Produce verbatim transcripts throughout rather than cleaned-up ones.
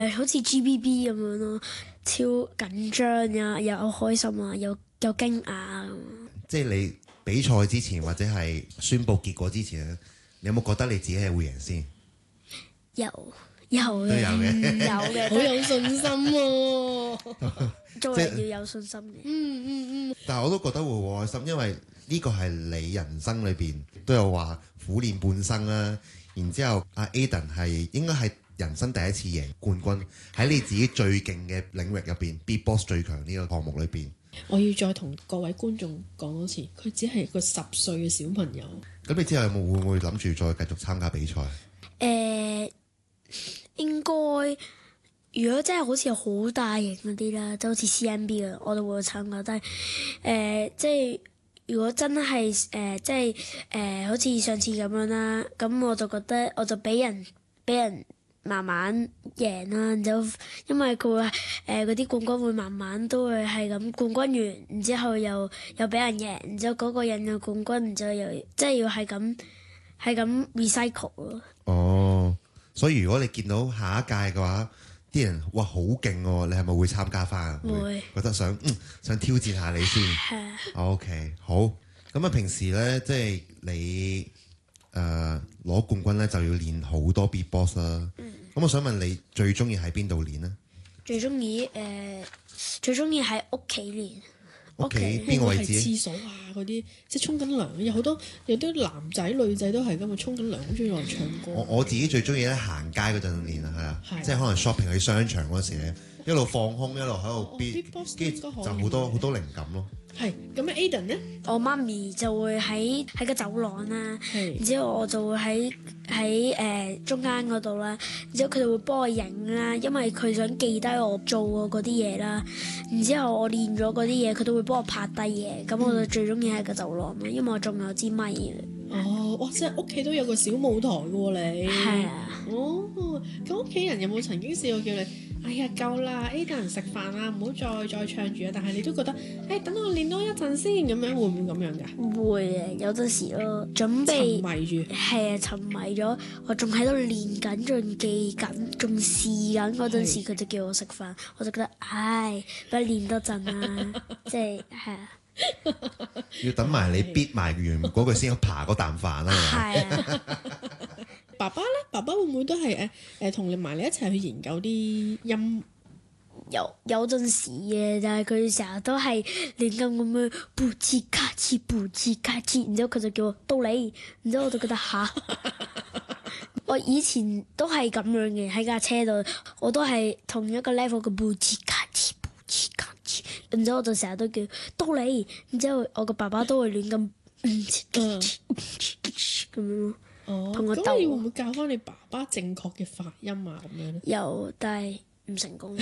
誒好似 G B B 咁樣咯，超緊張呀，又開心啊，又又驚訝啊咁。 即係你比賽之前或者係宣佈結果之前咧，你有冇覺得你自己係會贏先？ 有有嘅， 都有嘅有嘅， 好有信心喎、 做人要有信心嘅。 嗯嗯嗯， 但係我都覺得會好開心，因為呢個係你人生裏邊都有話苦練半生啦。然之後阿 Aiden 係應該係人生第一次贏冠軍，喺你自己最勁嘅領域入邊，Beatbox 最強呢個項目裏邊。 我要再同各位觀眾講多次，佢只係個十歲嘅小朋友。 咁你之後有冇會唔會諗住再繼續參加比賽？ 誒、呃，應該如果真係好似好大型嗰啲啦，就好似 C M B 嘅，我都會參加。但係誒、呃，即係如果真係誒、呃，即係誒、呃，好似上次咁樣啦，咁我就覺得我就俾人俾人慢慢贏啦，然之後因為佢會誒嗰啲冠軍會慢慢都會係咁冠軍完，然之後又又俾人贏，然之後嗰個人又冠軍，然之後又即係要係咁係咁 recycle 咯。 哦，所以如果你見到下一屆嘅話，啲人哇好勁喎，你係咪會參加翻？ 會覺得想嗯想挑戰下你先。 係啊。 OK，好。咁啊，平時咧即係你誒攞冠軍咧就要練好多 beatbox 啦。咁、嗯、我想問你最中意喺邊度練呢？ 最中意誒，最中意喺屋企練。 屋企邊個位置？ 廁所啊嗰啲，即係沖緊涼，有好多有啲男仔女仔都係咁啊，沖緊涼好中意落嚟唱歌。 我我自己最中意咧行街嗰陣練啊，係啊， 係即係可能 shopping 去商場嗰時咧，一路放空一路喺度 beat，跟住就好多好多靈感咯。 係咁啊 Aiden 咧， 我媽咪就會喺喺個走廊啦， 係然之後我就會喺喺誒中間嗰度啦，然之後佢就會幫我影啦，因為佢想記低我做過嗰啲嘢啦。然之後我練咗嗰啲嘢，佢都會幫我拍低嘢。咁我就最中意喺個走廊啦，因為我仲有支咪嘅。 哦，哇！即係屋企都有個小舞台嘅喎，你係啊。 哦，咁屋企人有冇曾經試過叫你？哎呀，夠啦 Aiden 食飯啦，唔好再再唱住啊！但係你都覺得，誒、哎，等我練多一陣先，咁樣會唔會咁樣㗎？ 會嘅，有陣時咯，準備沉迷住， 係啊，沉迷咗，我仲喺度練緊，仲記緊，仲試緊嗰陣時，佢就叫我食飯，我就覺得，唉，不如練多陣啦，即係係啊。 要等埋你 beat 埋完嗰句先有爬嗰啖飯啦。 係啊。 爸爸咧，爸爸會唔會都係誒誒同你埋你一齊去研究啲音？ 有有陣時嘅，但係佢成日都係練緊咁樣布茲卡切布茲卡切，然之後佢就叫我到你，然之後我就覺得吓。我以前都係咁樣嘅，喺架車度，我都係同一個 level 嘅布茲卡切布茲卡切，然之後我就成日都叫到你，然之後我個爸爸都會亂咁咁樣咯。 哦， 同我鬥。 咁你會唔會教翻你爸爸正確嘅發音啊？咁樣咧？ 有，但係唔成功。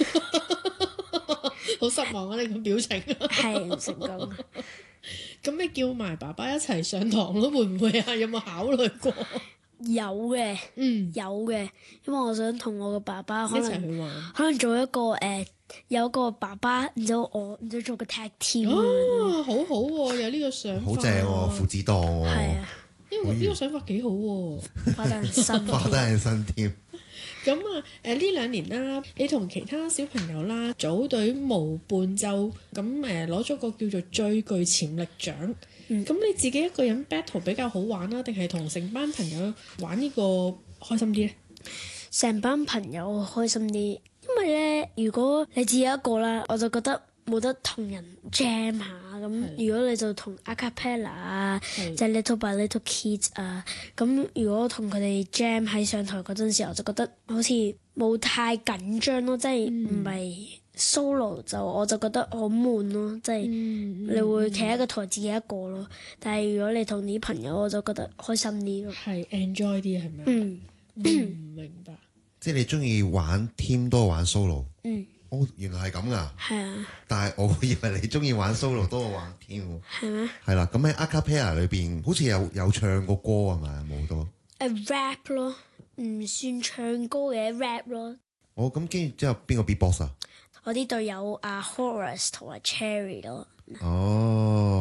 好失望啊！你個表情係唔成功。 咁你叫埋爸爸一齊上堂咯，會唔會啊？有冇考慮過？ 有嘅， 嗯， 有嘅，因為我想同我個爸爸可一能齊去玩。 可能做一個誒、呃，有一個爸爸，然之後我，然之後做個 tag team。 哦，好好喎，有呢個想法。 好正喎，父子檔喎。 係啊， 呢個呢個想法幾好喎。 發得人新。 發得人新添。 咁啊，誒呢兩年啦，你同其他小朋友啦組隊無伴奏，咁誒攞咗個叫做最具潛力獎。咁、 嗯、 你自己一個人 battle 比較好玩啦，定係同成班朋友玩呢個開心啲咧？ 成班朋友開心啲，因為咧，如果你自己一個啦，我就覺得冇得同人 jam 下咁。如果你就同 a cappella 啊，即係 little by little kids 啊，咁如果同佢哋 jam 喺上台嗰陣時，我就覺得好似冇太緊張咯，即係唔係 solo 就我就覺得好悶咯，即係你會企喺個台自己一個咯。但係如果你同啲朋友，我就覺得開心啲咯。 係 enjoy 啲係咪？ 嗯， 嗯，明白。 即係你中意玩 team 多玩 solo。 嗯。 哦，原來係咁噶。 係啊。 但係我以為你中意玩 solo 多過玩 team 喎。 係咩？ 係啦，咁喺 a cappella 裏邊，好似有有唱過歌係咪？冇多。 誒 rap 咯，唔算唱歌嘅 rap 咯。 哦，咁跟住之後邊個 beatbox 啊？ 我啲隊友阿 Horace 同埋 Cherry 咯。 哦，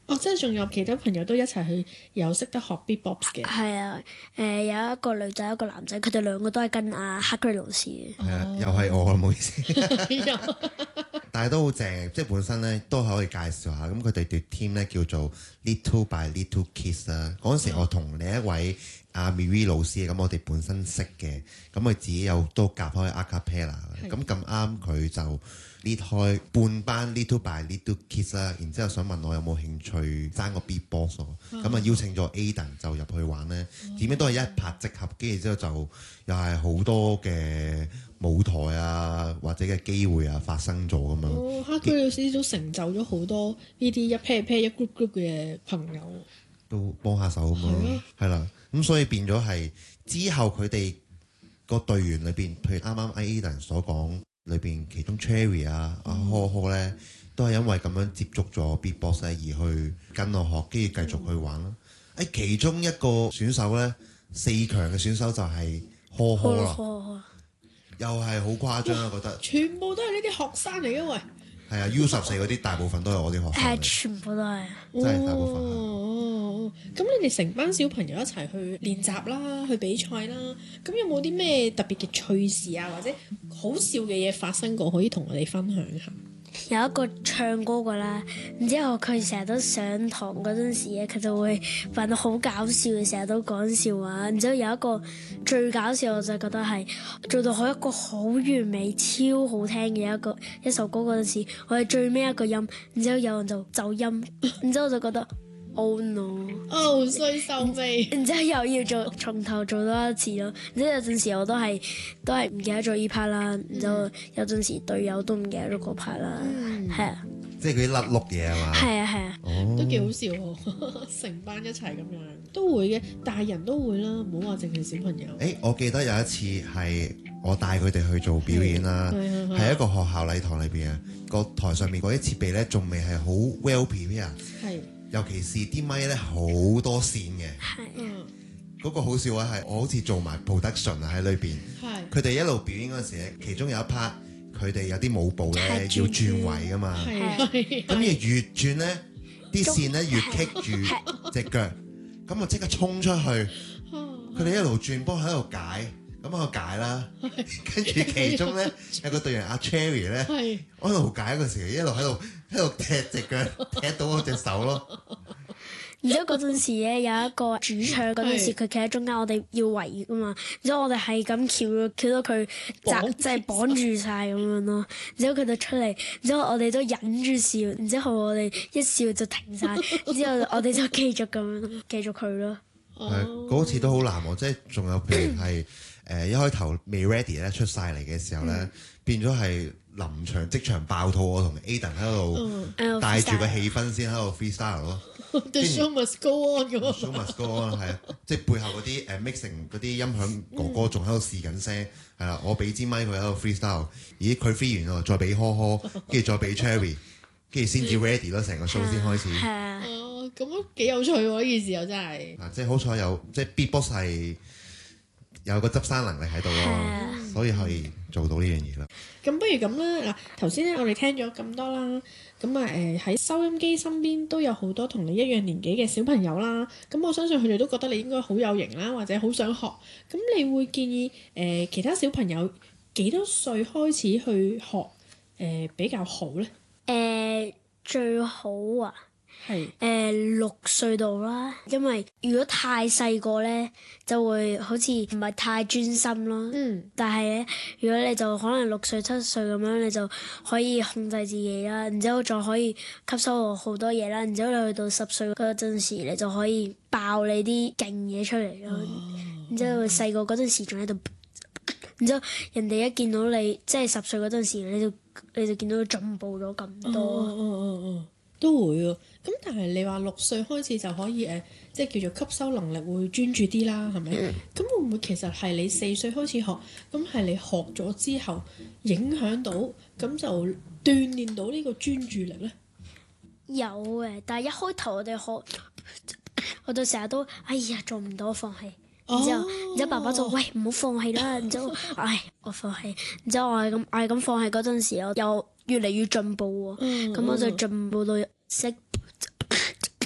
哦，即係仲有其他朋友都一齊去有識得學 beatbox 嘅。 係啊，誒、有一個女仔一個男仔，佢哋兩個都係跟阿 Hagrid 老師嘅。 係啊，又係我，唔好意思。 有但係都好正，即係本身咧都可以介紹下。咁佢哋隊 team 咧叫做 Little by Little Kids 啦。嗰陣時我同另一位阿 Miri 老師，咁我哋本身識嘅，咁佢自己有都夾開 a cappella。咁咁啱佢就 lead 開半班 Little by Little Kids 啦。然之後想問我有冇興趣爭個 beatbox 咯。咁啊邀請咗 Aden 就入去玩咧。點解都係一拍即合，跟住之後就又係好多嘅舞台啊，或者嘅機會啊發生咗咁樣。 哦，哈居老師都成就咗好多呢啲一 pair pair 一 group group 嘅朋友。 都幫下手咁樣，係啦，咁所以變咗係之後佢哋個隊員裏邊，譬如啱啱 Aden 所講裏邊，其中 Cherry 啊、阿呵呵咧，都係因為咁樣接觸咗 Beatbox 而去跟我學，跟住繼續去玩啦。誒，其中一個選手咧，四強嘅選手就係呵呵啦， 呵又係好誇張啊！覺得全部都係呢啲學生嚟嘅喂。 係啊，U 十四嗰啲大部分都係我啲學生係嚟， 全部都係。 真係大部分係。 哦，咁你哋成班小朋友一齊去練習啦，去比賽啦，咁有冇啲咩特別嘅趣事啊，或者好笑嘅嘢發生過，可以同我哋分享下？ 有一個唱歌嘅啦，然之後佢成日都上堂嗰陣時咧，佢就會扮到好搞笑嘅，成日都講笑話。然之後有一個最搞笑，我就覺得係做到好一個好完美、超好聽嘅一個一首歌嗰陣時，我係最尾一個音，然之後有人就走音，然之後我就覺得 oh no， 哦，衰收尾。 然之後又要做從頭做多一次咯。然之後有陣時我都係都係唔記得咗依 part 啦，然之後有陣時隊友都唔記得咗嗰 part 啦，係啊， 即係嗰啲甩碌嘢係嘛？ 係啊，係啊。 哦， 都幾好笑喎，成班一齊咁樣都會嘅，大人都會啦，唔好話淨係小朋友。 誒，我記得有一次係我帶佢哋去做表演啦， 係係係一個學校禮堂裏邊啊，個台上面嗰啲設備咧仲未係好 well prepare， 係， 尤其是啲咪咧好多線嘅。 嗯， 嗰個好笑位係我好似做埋 production 啊喺裏邊， 係， 佢哋一路表演嗰陣時咧，其中有一 part 佢哋有啲舞步咧要係轉轉位噶嘛， 係，係， 咁而越轉咧啲線咧越棘住隻腳，咁我即刻衝出去。佢哋一路轉波喺度解，咁我解啦，跟住其中咧有個隊員阿 Cherry 咧， 係， 我一路解嗰時一路喺度喺度踢隻腳，踢到我隻手咯。 然之後嗰陣時咧有一個主唱嗰陣時，佢企喺中間，我哋要圍噶嘛。然之後我哋係咁翹翹到佢綁即係綁住晒咁樣咯。然之後佢就出嚟，然之後我哋都忍住笑，然之後我哋一笑就停晒，然之後我哋就繼續咁樣繼續佢咯。 係嗰次都好難喎，即係仲有譬如係誒一開頭未 ready 咧出晒嚟嘅時候咧，變咗係臨場即場爆肚，我同 Aden 喺度帶住個氣氛先喺度 freestyle 咯。 The show must go on 咁啊 Show must go on 係啊，即係背後嗰啲誒 mixing 嗰啲音響哥哥仲喺度試緊聲，係啦，我俾支咪佢喺度 freestyle，咦佢 free 完喎，再俾呵呵，跟住再俾 Cherry，跟住先至 ready 咯，成個 show 先開始。 係啊， 哦，咁都幾有趣喎！呢件事又真係。 啊，即係好彩有即係 beatbox 係有個執生能力喺度咯，所以可以做到呢樣嘢啦。 咁不如咁啦，嗱頭先咧我哋聽咗咁多啦，咁啊誒喺收音機身邊都有好多同你一樣年紀嘅小朋友啦，咁我相信佢哋都覺得你應該好有型啦，或者好想學，咁你會建議誒、呃、其他小朋友幾多歲開始去學誒、呃、比較好咧？ 誒最好啊！ 係誒六歲度啦，因為如果太細個咧，就會好似唔係太專心咯。 嗯， 但係咧，如果你就可能六歲七歲咁樣，你就可以控制自己啦，然之後再可以吸收到好多嘢啦，然之後你去到十歲嗰陣時，你就可以爆你啲勁嘢出嚟咯。然之後細個嗰陣時仲喺度，然之後人哋一見到你即係十歲嗰陣時，你就你就見到佢進步咗咁多。 哦哦哦哦，都會啊。咁但係你話六歲開始就可以誒、呃，即係叫做吸收能力會專注啲啦，係咪？咁、嗯、會唔會其實係你四歲開始學，咁係你學咗之後影響到，咁就鍛鍊到呢個專注力咧？ 有嘅，但係一開頭我哋學，我哋成日都哎呀做唔到放棄，然之後， 哦、 然之後爸爸就喂唔好放棄啦，然之後唉我放棄，然之後我係咁嗌咁放棄嗰陣時，我又越嚟越進步喎，咁、 嗯、 我就進步到識。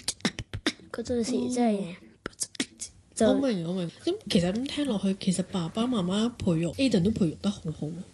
嗰陣時即係就我明我明。咁其實咁聽落去，其實爸爸媽媽培育 Aden 都培育得好好。